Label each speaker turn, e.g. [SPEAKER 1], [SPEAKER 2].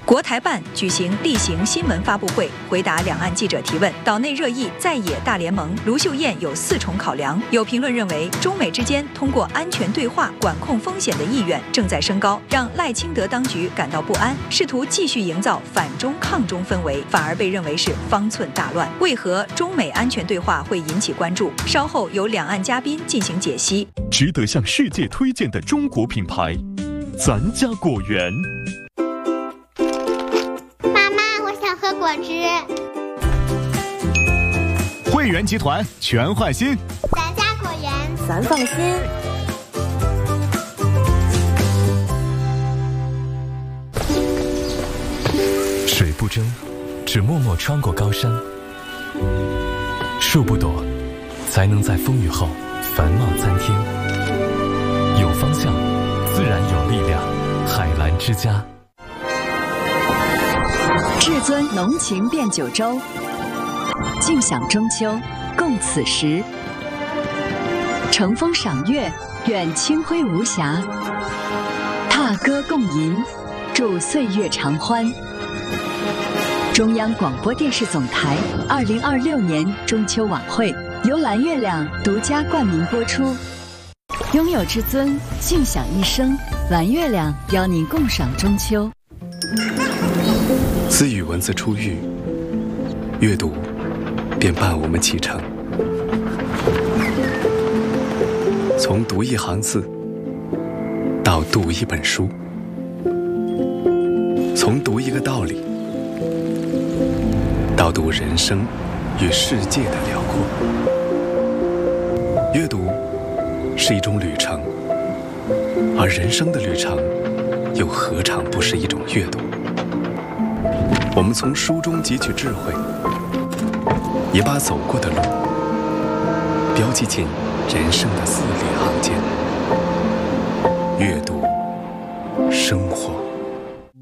[SPEAKER 1] 国台办举行例行新闻发布会，回答两岸记者提问。岛内热议在野大联盟，卢秀燕有4重考量。有评论认为，中美之间通过安全对话管控风险的意愿正在升高，让赖清德当局感到不安，试图继续营造反中抗中氛围，反而被认为是方寸大乱。为何中美安全对话会引起关注？稍后由两岸嘉宾进行解析。
[SPEAKER 2] 值得向世界推荐的中国品牌，咱家果园。
[SPEAKER 3] 喝果汁。
[SPEAKER 4] 汇源集团全换新，
[SPEAKER 3] 咱家果园，
[SPEAKER 5] 咱放心。
[SPEAKER 6] 水不争，只默默穿过高山；树不躲，才能在风雨后繁茂参天。有方向，自然有力量。海澜之家。
[SPEAKER 7] 至尊浓情变九州，尽享中秋，共此时。乘风赏月，愿清辉无瑕；踏歌共吟，祝岁月长欢。中央广播电视总台2026年中秋晚会由蓝月亮独家冠名播出。拥有至尊，尽享一生。蓝月亮邀您共赏中秋。
[SPEAKER 8] 自与文字初遇，阅读便伴我们启程。从读一行字到读一本书，从读一个道理到读人生与世界的辽阔。阅读是一种旅程，而人生的旅程又何尝不是一种阅读？我们从书中汲取智慧，也把走过的路标记进人生的字里行间。